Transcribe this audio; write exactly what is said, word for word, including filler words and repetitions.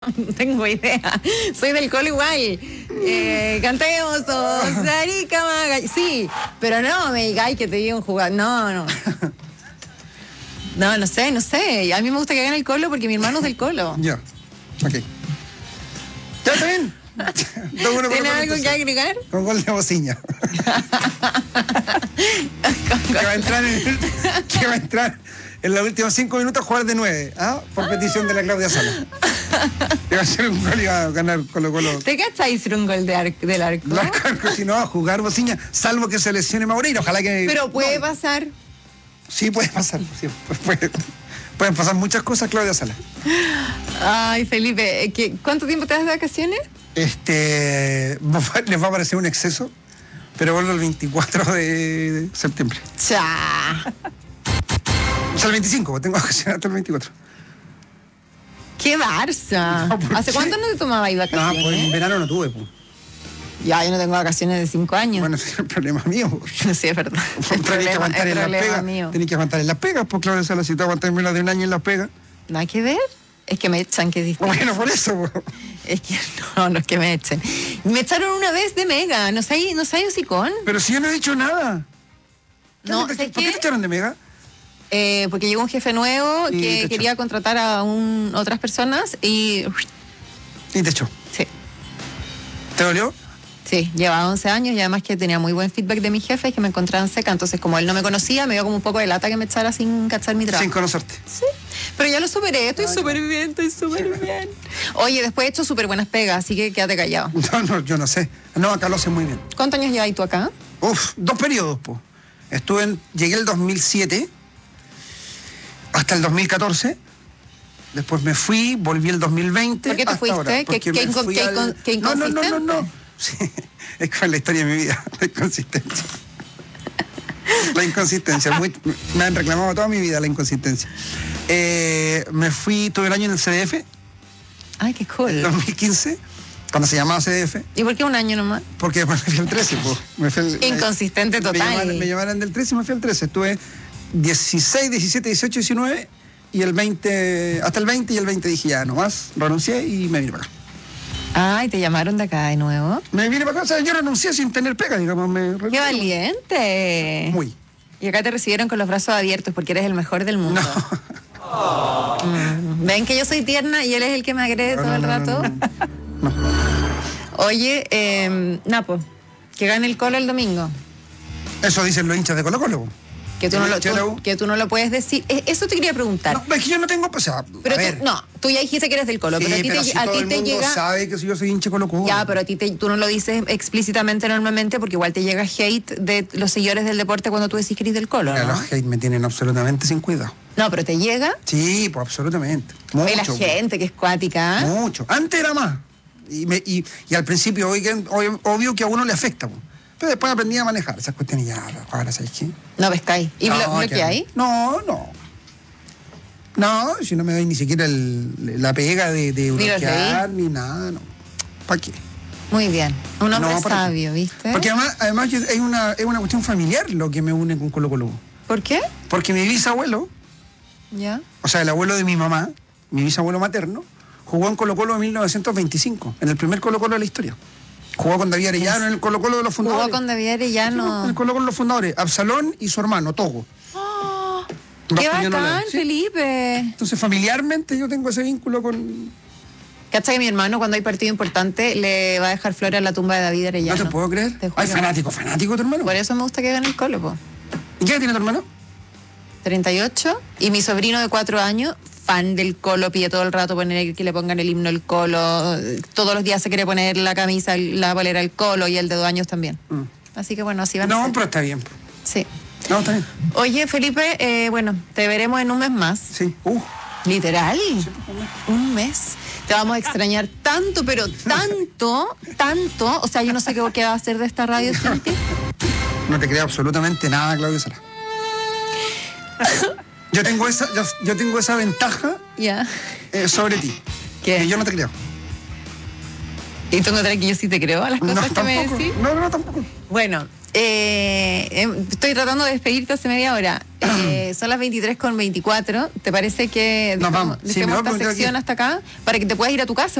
No tengo idea. Soy del Colo igual. Eh, cantemos todos. Arica Maga. Sí, pero no me digáis que te diga un jugador. No, no. No, no sé, no sé. A mí me gusta que gane el Colo porque mi hermano es del Colo. Ya, ok. ¿Ya está bien? ¿Tienes algo que agregar? Con gol de Bociña. que, va a entrar en, que va a entrar en los últimos cinco minutos a jugar de nueve, ¿ah? Por petición de la Claudia Sala. Que va a ser un gol y va a ganar Colo Colo. ¿Te cachai hacer un gol de ar del arco? El arco, si no va a jugar Bociña, salvo que se lesione Maureira. Ojalá que. Pero puede no. pasar. Sí, puede pasar. Sí, puede, pueden pasar muchas cosas, Claudia Sala. Ay, Felipe, ¿qué, ¿cuánto tiempo te das de vacaciones? Este, les va a parecer un exceso, pero vuelvo el veinticuatro de septiembre. Cha. O sea, el veinticinco, tengo vacaciones hasta el veinticuatro. ¡Qué Barça! No, ¿Hace cuánto no te tomabas vacaciones? No, pues en verano no tuve, pues. Ya, yo no tengo vacaciones de cinco años. Bueno, ese es el problema mío. Sí, es verdad. Tenés que aguantar en las pegas. Tenés que aguantar en las pegas, pues claro, esa la cita aguantar menos de un año en las pegas. Nada que ver. Es que me echan, que es distinto. Bueno, por eso. Pues. Es que no, no es que me echen. Me echaron una vez de Mega, ¿no sabes no sabes hocicón? Pero si yo no he dicho nada. No, ¿Por ¿sabes qué qué? te echaron de Mega? Eh, porque llegó un jefe nuevo Y que quería contratar a un, otras personas y... Y te echó. Sí. ¿Te dolió? Sí, llevaba once años y además que tenía muy buen feedback de mis jefes que me encontraban seca, entonces como él no me conocía, me dio como un poco de lata que me echara sin cachar mi trabajo. Sin conocerte. Sí, pero ya lo superé, estoy súper bien, estoy súper bien. Oye, después he hecho súper buenas pegas, así que quédate callado. No, no, yo no sé. No, acá lo sé muy bien. ¿Cuántos años llevas tú acá? Uf, dos periodos, pues. Estuve en, llegué el dos mil siete hasta el dos mil catorce. Después me fui, volví el dos mil veinte. ¿Por qué te hasta fuiste? Ahora, ¿Qué, qué, inco qué, al... qué no, no, no, no, no. inconsistente? Sí, es con la historia de mi vida, la inconsistencia. La inconsistencia. Muy, me han reclamado toda mi vida la inconsistencia. Eh, me fui todo el año en el C D F. Ay, qué cool. En dos mil quince, cuando se llamaba C D F. ¿Y por qué un año nomás? Porque después me fui al trece. Pues. Me fui al, Inconsistente me, total. Me llamaron, me llamaron del trece y me fui al trece. Estuve dieciséis, diecisiete, dieciocho, diecinueve y el veinte, hasta el veinte y el veinte dije ya no más, renuncié y me vine para acá. Ay, ¿te llamaron de acá de nuevo? Me vine para acá, o sea, yo renuncié sin tener pega, digamos. Me ¡Qué valiente! Muy. Y acá te recibieron con los brazos abiertos porque eres el mejor del mundo. No. Oh. Mm. ¿Ven que yo soy tierna y él es el que me agrede No, todo no, el no, rato? No, no, no. Oye, eh, Napo, que gane el Colo el domingo. Eso dicen los hinchas de Colo Colo. Que tú, no lo, Hincha de la U. tú, que tú no lo puedes decir. Eh, Eso te quería preguntar. No, es que yo no tengo, o sea, pero a ver. tú, no, tú ya dijiste que eres del Colo, Sí, pero a ti pero te, si a todo ti el te mundo llega... sabe que yo soy hincha Colo Colo. Ya, pero a ti te, tú no lo dices explícitamente normalmente porque igual te llega hate de los seguidores del deporte cuando tú decís que eres del Colo, Mira, ¿no? los hate me tienen absolutamente sin cuidado. No, pero te llega. Sí, pues absolutamente. Oye, la Mucho. gente que es cuática. ¿Eh? Mucho. Antes era más. Y, me, y, y al principio, oigan, obvio, obvio que a uno le afecta. Pues. Pero después aprendí a manejar esas cuestiones ya. Ahora, ¿sabes qué? No pescáis. ¿Y No, blo bloqueáis? No, no. No, si no me doy ni siquiera el, la pega de, de Ni los bloquear ni nada, no. ¿Para qué? Muy bien. Un hombre No, ¿para qué? sabio, ¿viste? Porque además, además yo- es, una, es una cuestión familiar lo que me une con Colo Colo. ¿Por qué? Porque mi bisabuelo, Ya. o sea, el abuelo de mi mamá, mi bisabuelo materno, jugó en Colo Colo en mil novecientos veinticinco, en el primer Colo Colo de la historia. Jugó con David Arellano en el Colo Colo de los fundadores. Jugó con David En Arellano. el Colo Colo de los fundadores, Absalón y su hermano, Togo. Oh, Dos ¡qué peñones, bacán, ¿sí? Felipe! Entonces, familiarmente yo tengo ese vínculo con... ¿Cachai que mi hermano cuando hay partido importante le va a dejar flores a la tumba de David Arellano? No te puedo creer. Te juro. Ay, fanático, fanático tu hermano. Por eso me gusta que gane el Colo, po. ¿Y qué edad tiene tu hermano? treinta y ocho. Y mi sobrino de cuatro años, fan del Colo, pide todo el rato poner que le pongan el himno del Colo. Todos los días se quiere poner la camisa, la polera del Colo y el de dos años también. Mm. Así que bueno, así van a No, ser. pero está bien. Sí. No, está bien. Oye, Felipe, eh, bueno, te veremos en un mes más. Sí. Uh. Literal. Un mes. Te vamos a extrañar tanto, pero tanto, tanto. O sea, yo no sé qué, qué va a hacer de esta radio, Cinti. No te creo absolutamente nada, Claudia Sala. Yo tengo esa, yo, yo tengo esa ventaja Ya. eh, sobre ti. ¿Qué? Que yo no te creo. ¿Y tú no crees que yo sí te creo a las cosas No, que me tampoco. decís? No, no, tampoco. Bueno, eh, eh, estoy tratando de despedirte hace media hora. eh, son las veintitrés con veinticuatro. ¿Te parece que Nos dejemos, vamos. Sí, dejemos me voy esta porque tengo sección que- hasta acá para que te puedas ir a tu casa?